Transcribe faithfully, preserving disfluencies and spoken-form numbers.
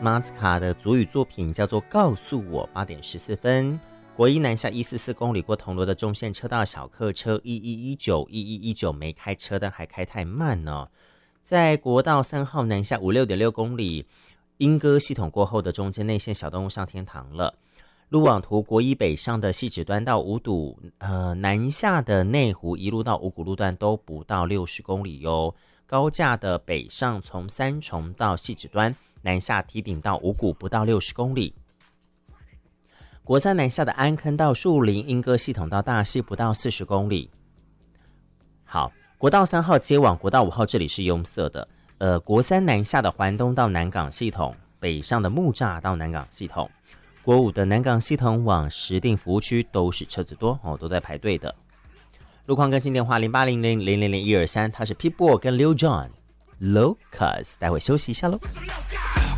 马子卡的族语作品叫做《告诉我》，八点十四分。国一南下一四四公里过铜锣的中线车道小客车一一一九一一一九没开车，但还开太慢呢。在国道三号南下五六点六公里，莺歌系统过后的中间内线小动物上天堂了。路网图国一北上的汐止端到五堵，呃，南下的内湖一路到五股路段都不到六十公里哟。高架的北上从三重到汐止端，南下堤顶到五股不到六十公里。国三南下的安坑到树林莺歌系统到大溪不到四十公里。好，国道三号接往国道五号，这里是拥塞的。呃，国三南下的环东到南港系统，北上的木栅到南港系统。国五的南港系统往石碇服务区都是车子多哦，都在排队的。路况更新电话零八零零零零零一二三，他是 Pitbull 跟 Lil Jon Locus， 待会休息一下喽。